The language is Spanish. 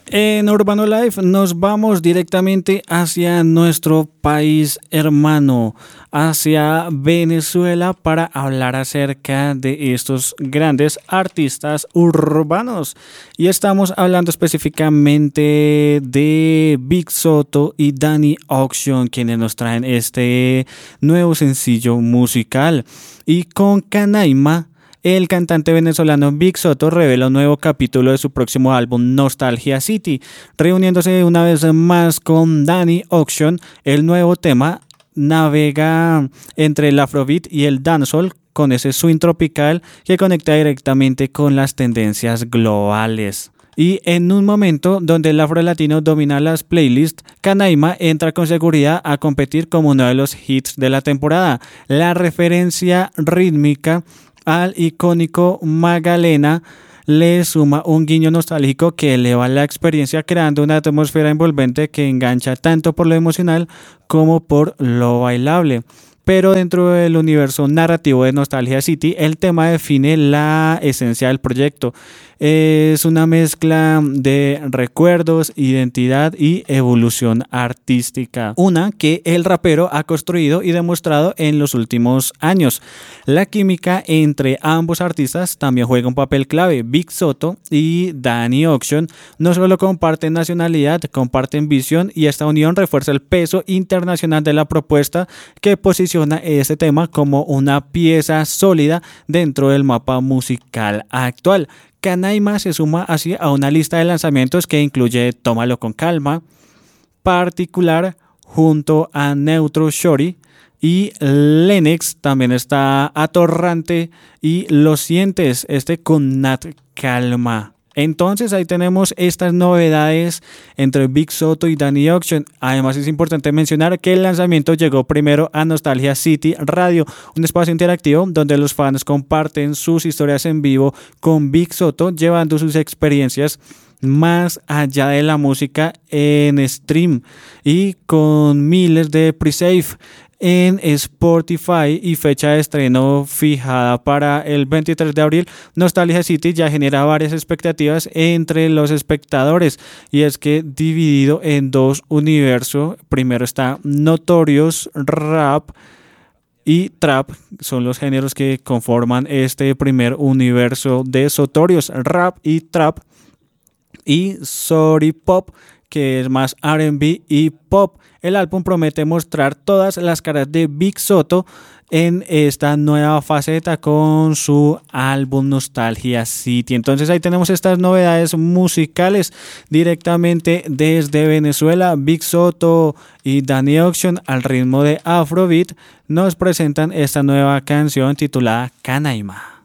En Urbano Life nos vamos directamente hacia nuestro país hermano, hacia Venezuela, para hablar acerca de estos grandes artistas urbanos. Y estamos hablando específicamente de Big Soto y Danny Ocean, quienes nos traen este nuevo sencillo musical. Y con Canaima, el cantante venezolano Big Soto revela un nuevo capítulo de su próximo álbum Nostalgia City, reuniéndose una vez más con Danny Ocean. El nuevo tema navega entre el afrobeat y el dancehall, con ese swing tropical que conecta directamente con las tendencias globales. Y en un momento donde el afro latino domina las playlists, Canaima entra con seguridad a competir como uno de los hits de la temporada. La referencia rítmica al icónico Magalena le suma un guiño nostálgico que eleva la experiencia, creando una atmósfera envolvente que engancha tanto por lo emocional como por lo bailable. Pero dentro del universo narrativo de Nostalgia City, el tema define la esencia del proyecto. Es una mezcla de recuerdos, identidad y evolución artística. Una que el rapero ha construido y demostrado en los últimos años. La química entre ambos artistas también juega un papel clave. Big Soto y Danny Ocean no solo comparten nacionalidad, comparten visión, y esta unión refuerza el peso internacional de la propuesta, que posiciona este tema como una pieza sólida dentro del mapa musical actual. Canaima se suma así a una lista de lanzamientos que incluye Tómalo con calma, Particular junto a Neutro Shorty, y Lennox también está Atorrante y Lo Sientes, con Nat Calma. Entonces ahí tenemos estas novedades entre Big Soto y Danny Ocean. Además es importante mencionar que el lanzamiento llegó primero a Nostalgia City Radio, un espacio interactivo donde los fans comparten sus historias en vivo con Big Soto, llevando sus experiencias más allá de la música en stream, y con miles de pre-save en Spotify y fecha de estreno fijada para el 23 de abril, Nostalgia City ya genera varias expectativas entre los espectadores, y es que dividido en dos universos, primero está Notorious Rap y Trap, son los géneros que conforman este primer universo de Sotorios, Rap y Trap, y Sorry Pop, que es más R&B y pop. El álbum promete mostrar todas las caras de Big Soto en esta nueva faceta con su álbum Nostalgia City. Entonces ahí tenemos estas novedades musicales directamente desde Venezuela. Big Soto y Danny Ocean, al ritmo de Afrobeat, nos presentan esta nueva canción titulada Canaima.